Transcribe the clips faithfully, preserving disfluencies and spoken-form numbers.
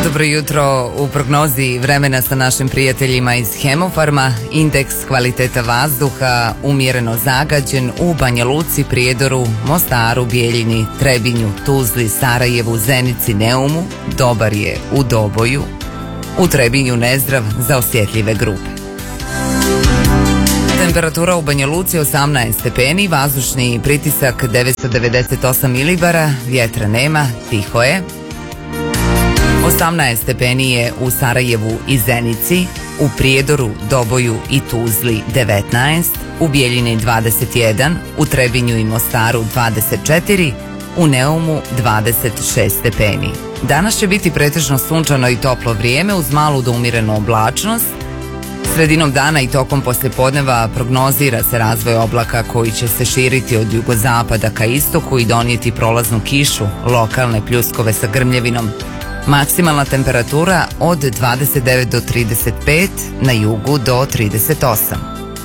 Dobro jutro. U prognozi vremena sa našim prijateljima iz Hemofarma. Indeks kvaliteta vazduha umjereno zagađen u Banja Luci, Prijedoru, Mostaru, Bijeljini, Trebinju, Tuzli, Sarajevu, Zenici, Neumu. Dobar je u Doboju. U Trebinju nezdrav za osjetljive grupe. Temperatura u Banja Luci osamnaest stepeni, vazdušni pritisak devetsto devedeset osam milibara, vjetra nema, tiho je. osamnaest stepeni je u Sarajevu i Zenici, u Prijedoru, Doboju i Tuzli devetnaest, u Bijeljini dvadeset jedan, u Trebinju i Mostaru dvadeset četiri, u Neumu dvadeset šest stepeni. Danas će biti pretežno sunčano i toplo vrijeme uz malu do umjerenu oblačnost. Sredinom dana i tokom poslijepodneva prognozira se razvoj oblaka koji će se širiti od jugozapada ka istoku i donijeti prolaznu kišu, lokalne pljuskove sa grmljevinom. Maksimalna temperatura od dvadeset devet do trideset pet, na jugu do trideset osam.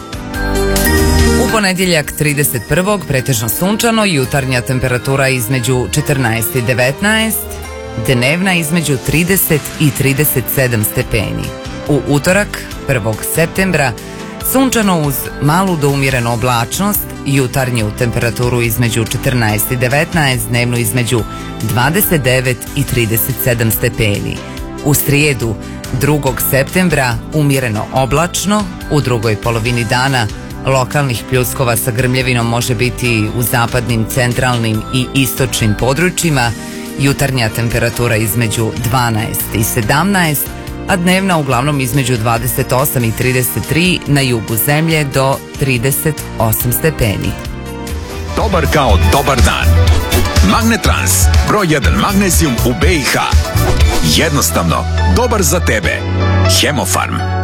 U ponedjeljak trideset prvog pretežno sunčano, jutarnja temperatura između četrnaest i devetnaest, dnevna između trideset i trideset sedam stepeni. U utorak prvog septembra sunčano uz malu do umjerenu oblačnost, jutarnju temperaturu između četrnaest i devetnaest, dnevnu između dvadeset devet i trideset sedam stepeni. U srijedu drugog septembra umjereno oblačno, u drugoj polovini dana lokalnih pljuskova sa grmljevinom može biti u zapadnim, centralnim i istočnim područjima, jutarnja temperatura između dvanaest i sedamnaest, a dnevna uglavnom između dvadeset osam i trideset tri, na jugu zemlje do trideset osam stepeni. Dobar kao dobar dan. Magnetrans, broj jedan magnezijum u B i H. Jednostavno, dobar za tebe. Hemofarm.